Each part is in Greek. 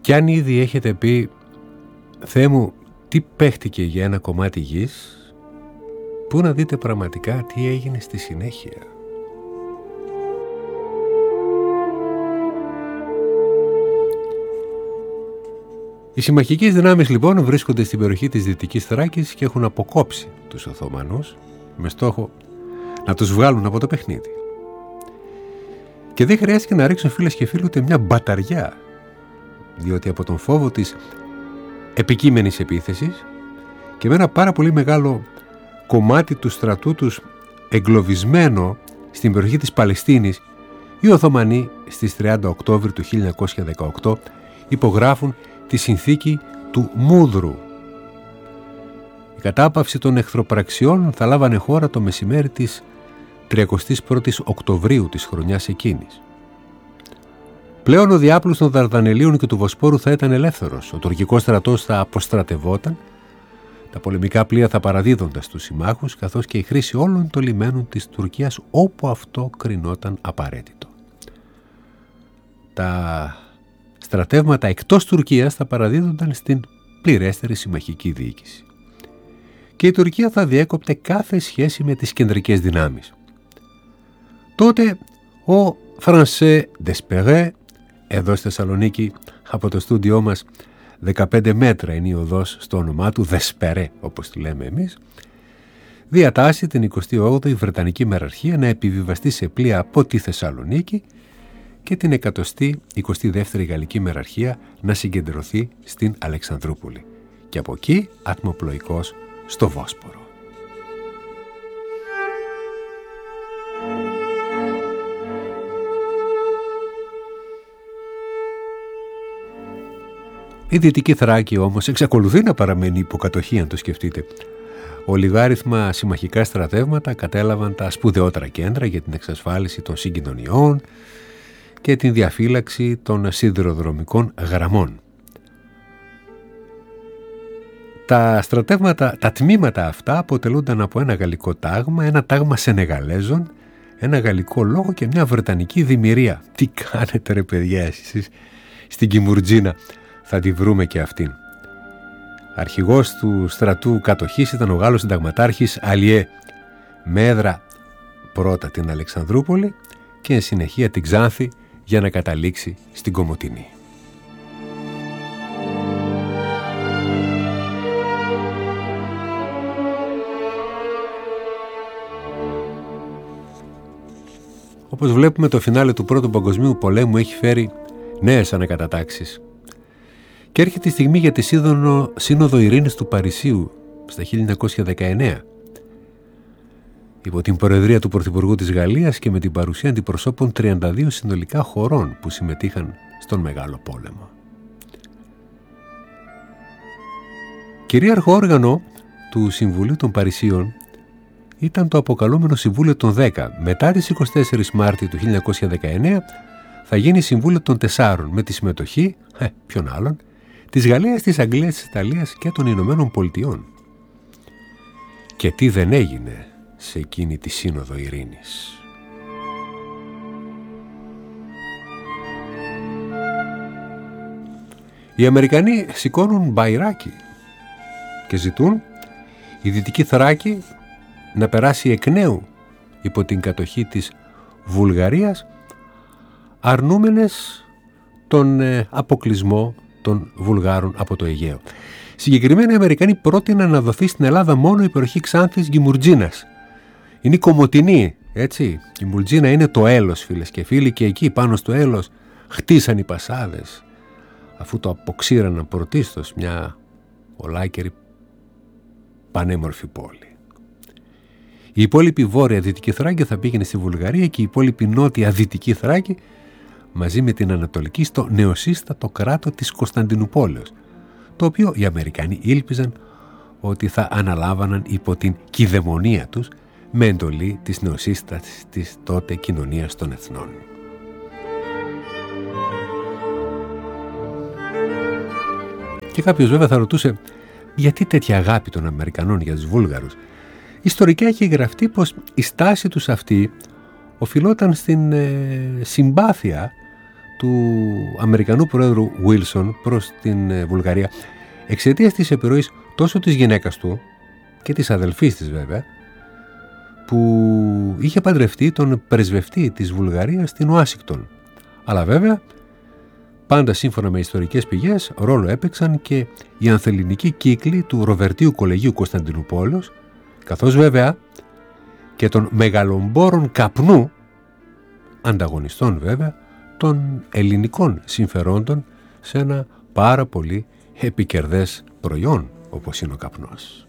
Κι αν ήδη έχετε πει «Θεέ μου, τι παίχτηκε για ένα κομμάτι γης», πού να δείτε πραγματικά τι έγινε στη συνέχεια. Οι συμμαχικές δυνάμεις λοιπόν βρίσκονται στην περιοχή της Δυτικής Θράκης και έχουν αποκόψει τους Οθωμανούς με στόχο να τους βγάλουν από το παιχνίδι. Και δεν χρειάστηκε να ρίξουν, φίλες και φίλοι, ούτε μια μπαταριά, διότι από τον φόβο της επικείμενης επίθεσης και με ένα πάρα πολύ μεγάλο κομμάτι του στρατού τους εγκλωβισμένο στην περιοχή της Παλαιστίνης, οι Οθωμανοί στις 30 Οκτώβρη του 1918 υπογράφουν τη συνθήκη του Μούδρου. Η κατάπαυση των εχθροπραξιών θα λάβανε χώρα το μεσημέρι της 31ης Οκτωβρίου της χρονιάς εκείνης. Πλέον ο διάπλος των Δαρδανελίων και του Βοσπόρου θα ήταν ελεύθερος, ο τουρκικός στρατός θα αποστρατευόταν, τα πολεμικά πλοία θα παραδίδονταν στους συμμάχους, καθώς και η χρήση όλων των λιμένων της Τουρκίας όπου αυτό κρινόταν απαραίτητο. Τα στρατεύματα εκτός Τουρκίας θα παραδίδονταν στην πληρέστερη συμμαχική διοίκηση. Και η Τουρκία θα διέκοπτε κάθε σχέση με τις κεντρικές δυνάμεις. Τότε ο Φρανσέ Ντεσπερέ, εδώ στη Θεσσαλονίκη από το στούντιό μας 15 μέτρα είναι η οδός στο όνομά του, Δεσπερέ όπως τη λέμε εμείς, διατάσσει την 28η Βρετανική Μεραρχία να επιβιβαστεί σε πλοία από τη Θεσσαλονίκη και την 122η Γαλλική Μεραρχία να συγκεντρωθεί στην Αλεξανδρούπολη και από εκεί ατμοπλοϊκώς στο Βόσπορο. Η Δυτική Θράκη όμως εξακολουθεί να παραμένει υποκατοχή, αν το σκεφτείτε. Ολιγάριθμα συμμαχικά στρατεύματα κατέλαβαν τα σπουδαιότερα κέντρα για την εξασφάλιση των συγκοινωνιών και την διαφύλαξη των σιδηροδρομικών γραμμών. Τα στρατεύματα, τα τμήματα αυτά αποτελούνταν από ένα γαλλικό τάγμα, ένα τάγμα Σενεγαλέζων, ένα γαλλικό λόγο και μια βρετανική δημιουργία. Τι κάνετε ρε παιδιά εσείς στην Κιμουρτζίνα, θα τη βρούμε και αυτήν. Αρχηγός του στρατού κατοχής ήταν ο Γάλλος συνταγματάρχης Αλιέ, με έδρα πρώτα την Αλεξανδρούπολη και εν συνεχεία την Ξάνθη για να καταλήξει στην Κομοτηνή. Όπως βλέπουμε, το φινάλε του Πρώτου Παγκοσμίου Πολέμου έχει φέρει νέες ανακατατάξεις και έρχεται η στιγμή για τη Σύνοδο Ειρήνης του Παρισίου στα 1919 υπό την προεδρία του Πρωθυπουργού της Γαλλίας και με την παρουσία αντιπροσώπων 32 συνολικά χωρών που συμμετείχαν στον Μεγάλο Πόλεμο. Κυρίαρχο όργανο του Συμβουλίου των Παρισίων ήταν το αποκαλούμενο Συμβούλιο των 10. Μετά τις 24 Μάρτη του 1919 θα γίνει Συμβούλιο των 4 με τη συμμετοχή, ποιον άλλον, της Γαλλίας, της Αγγλίας, της Ιταλίας και των Ηνωμένων Πολιτειών. Και τι δεν έγινε σε εκείνη τη Σύνοδο Ειρήνης. Οι Αμερικανοί σηκώνουν μπαϊράκι και ζητούν η Δυτική Θράκη να περάσει εκ νέου υπό την κατοχή της Βουλγαρίας, αρνούμενες τον αποκλεισμό των Βουλγάρων από το Αιγαίο. Συγκεκριμένα οι Αμερικανοί πρότειναν να δοθεί στην Ελλάδα μόνο η περιοχή Ξάνθης Γκιμουρτζίνας. Είναι η Κομοτηνή, έτσι. Η Γκιμουρτζίνα είναι το έλος, φίλες και φίλοι, και εκεί πάνω στο έλος χτίσαν οι Πασάδες, αφού το αποξήραναν πρωτίστως μια ολάκερη πανέμορφη πόλη. Η υπόλοιπη βόρεια Δυτική Θράκη θα πήγαινε στη Βουλγαρία και η υπόλοιπη νότια Δυτική Θράκη μαζί με την Ανατολική στο νεοσύστατο κράτο της Κωνσταντινουπόλεως, το οποίο οι Αμερικανοί ήλπιζαν ότι θα αναλάβαναν υπό την κυδαιμονία τους με εντολή της νεοσύστατης της τότε κοινωνίας των εθνών. Και κάποιος βέβαια θα ρωτούσε γιατί τέτοια αγάπη των Αμερικανών για τους Βούλγαρους. Ιστορικά έχει γραφτεί πως η στάση τους αυτή οφειλόταν στην συμπάθεια του Αμερικανού Πρόεδρου Wilson προς την Βουλγαρία εξαιτίας της επιρροής τόσο της γυναίκας του και της αδελφής της βέβαια, που είχε παντρευτεί τον πρεσβευτή της Βουλγαρίας στην Ουάσιγκτον. Αλλά βέβαια, πάντα σύμφωνα με ιστορικές πηγές, ρόλο έπαιξαν και οι ανθελληνικοί κύκλοι του Ροβερτίου Κολεγίου Κωνσταντινούπολος, καθώς βέβαια και των μεγαλομπόρων καπνού, ανταγωνιστών βέβαια, των ελληνικών συμφερόντων σε ένα πάρα πολύ επικερδές προϊόν όπως είναι ο καπνός.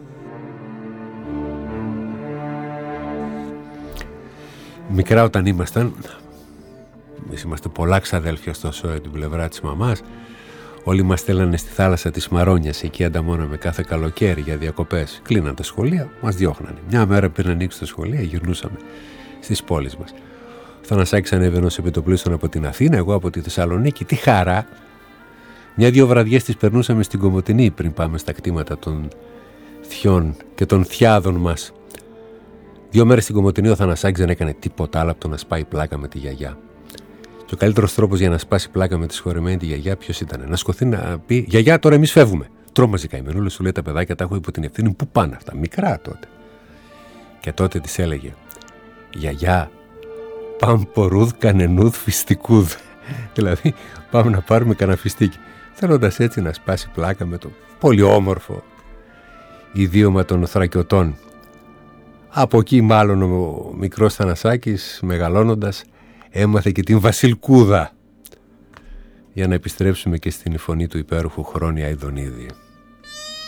Μικρά όταν ήμασταν, εμείς είμαστε πολλά ξαδέλφια στο ΣΟΕ την πλευρά της μαμάς, όλοι μας στέλνανε στη θάλασσα της Μαρόνιας, εκεί ανταμώναμε κάθε καλοκαίρι για διακοπές. Κλείναν τα σχολεία, μας διώχνανε. Μια μέρα πριν ανοίξει τα σχολεία γυρνούσαμε στις πόλεις μας. Ο Θανασάκης ανέβαινε ως επιτοπλίστων από την Αθήνα, εγώ από τη Θεσσαλονίκη. Τι χαρά! Μια-δυο βραδιές τις περνούσαμε στην Κομοτηνή πριν πάμε στα κτήματα των θειών και των θιάδων μας. 2 μέρες στην Κομοτηνή ο Θανασάκης δεν έκανε τίποτα άλλο από το να σπάει πλάκα με τη γιαγιά. Και ο καλύτερος τρόπος για να σπάσει πλάκα με τη συγχωρεμένη τη γιαγιά ποιος ήταν? Να σκοθεί να πει: «Γιαγιά, τώρα εμείς φεύγουμε». Τρόμαζε καημενούλα, σου λέει: «Τα παιδάκια τα έχω υπό την ευθύνη. Πού πάνε αυτά?» Μικρά τότε. Και τότε της έλεγε: «Γιαγιά, παμπορούδ κανενούδ φιστικούδ». Δηλαδή, πάμε να πάρουμε κανένα φιστίκι. Θέλοντας έτσι να σπάσει πλάκα με το πολύ όμορφο ιδίωμα των Θρακιωτών. Από εκεί μάλλον ο μικρός Θανασάκης, μεγαλώνοντας, έμαθε και την Βασιλκούδα, για να επιστρέψουμε και στην φωνή του υπέροχου Χρόνια Ιδονίδη.